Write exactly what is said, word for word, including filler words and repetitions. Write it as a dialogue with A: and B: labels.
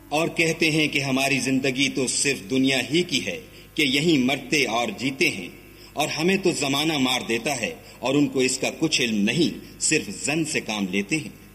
A: और कहते हैं कि हमारी जिंदगी तो सिर्फ दुनिया ही की है कि यहीं मरते और जीते हैं, और हमें तो जमाना मार देता है और उनको इसका कुछ इल्म नहीं, सिर्फ जन से काम लेते हैं।